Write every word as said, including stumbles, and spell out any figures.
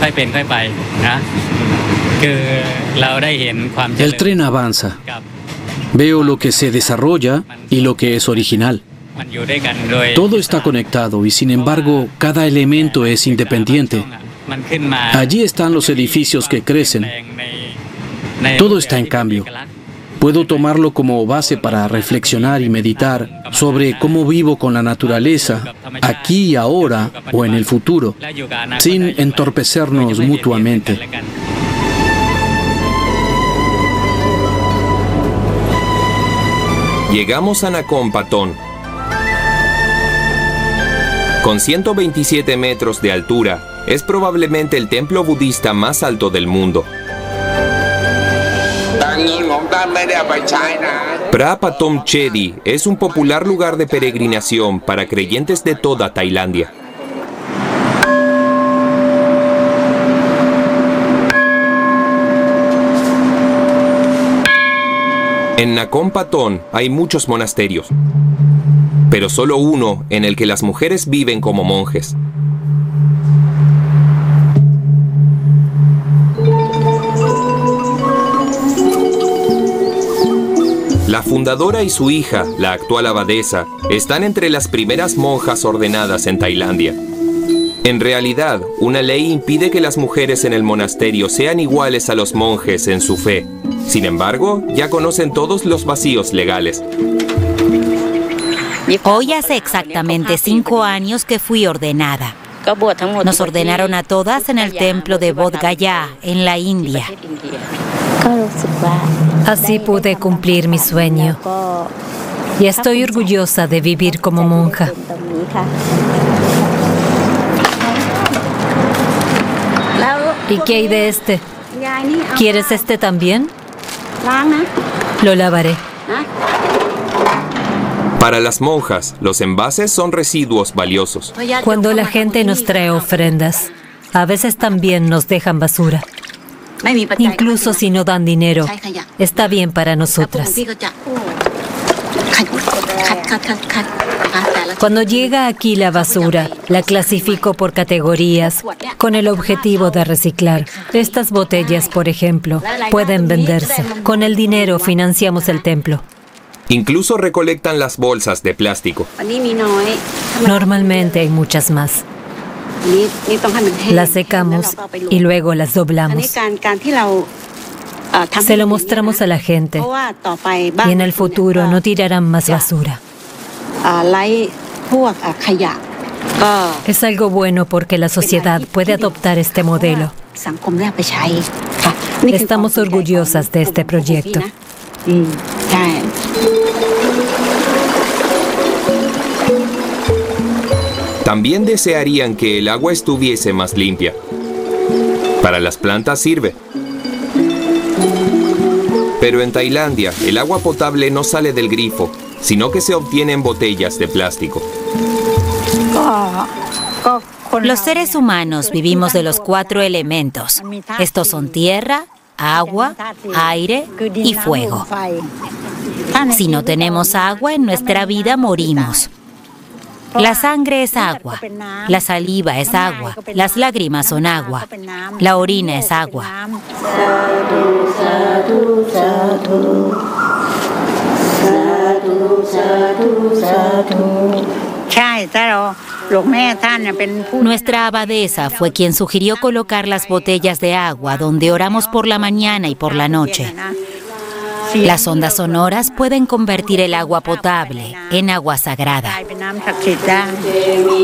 El tren avanza. Veo lo que se desarrolla y lo que es original. Todo está conectado y, sin embargo, cada elemento es independiente. Allí están los edificios que crecen. Todo está en cambio. Puedo tomarlo como base para reflexionar y meditar sobre cómo vivo con la naturaleza, aquí y ahora o en el futuro, sin entorpecernos mutuamente. Llegamos a Nakhon Pathom. Con ciento veintisiete metros de altura, es probablemente el templo budista más alto del mundo. Phra Pathom Chedi es un popular lugar de peregrinación para creyentes de toda Tailandia. En Nakhon Pathom hay muchos monasterios, pero solo uno en el que las mujeres viven como monjes. La fundadora y su hija, la actual abadesa, están entre las primeras monjas ordenadas en Tailandia. En realidad, una ley impide que las mujeres en el monasterio sean iguales a los monjes en su fe. Sin embargo, ya conocen todos los vacíos legales. Hoy hace exactamente cinco años que fui ordenada. Nos ordenaron a todas en el templo de Bodh Gaya, en la India. Así pude cumplir mi sueño. Y estoy orgullosa de vivir como monja. ¿Y qué hay de este? ¿Quieres este también? Lo lavaré. Para las monjas, los envases son residuos valiosos. Cuando la gente nos trae ofrendas, a veces también nos dejan basura. Incluso si no dan dinero, está bien para nosotras. Cuando llega aquí la basura, la clasifico por categorías con el objetivo de reciclar. Estas botellas, por ejemplo, pueden venderse. Con el dinero financiamos el templo. Incluso recolectan las bolsas de plástico. Normalmente hay muchas más. Las secamos y luego las doblamos. Se lo mostramos a la gente y en el futuro no tirarán más basura. Es algo bueno porque la sociedad puede adoptar este modelo. Estamos orgullosas de este proyecto. También desearían que el agua estuviese más limpia. Para las plantas sirve. Pero en Tailandia, el agua potable no sale del grifo, sino que se obtiene en botellas de plástico. Los seres humanos vivimos de los cuatro elementos. Estos son tierra, agua, aire y fuego. Si no tenemos agua en nuestra vida, morimos. La sangre es agua, la saliva es agua, las lágrimas son agua, la orina es agua. Nuestra abadesa fue quien sugirió colocar las botellas de agua donde oramos por la mañana y por la noche. Las ondas sonoras pueden convertir el agua potable en agua sagrada.